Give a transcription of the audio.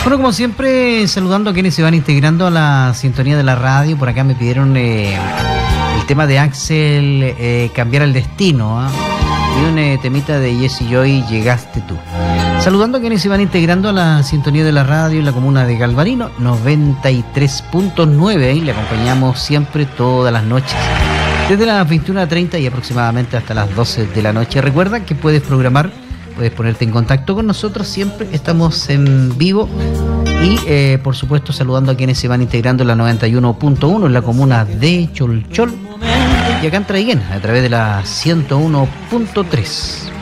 Bueno, como siempre, saludando a quienes se van integrando a la sintonía de la radio. Por acá me pidieron el tema de Axel, Cambiar el Destino, ¿eh? Y un temita de Jesse Joy, Llegaste Tú. Saludando a quienes se van integrando a la sintonía de la radio en la comuna de Galvarino, 93.9. Ahí le acompañamos siempre todas las noches, desde las 21:30 y aproximadamente hasta las 12 de la noche. Recuerda que puedes programar, puedes ponerte en contacto con nosotros, siempre estamos en vivo. Y por supuesto saludando a quienes se van integrando en la 91.1 en la comuna de Cholchol y acá en Traiguén a través de la 101.3.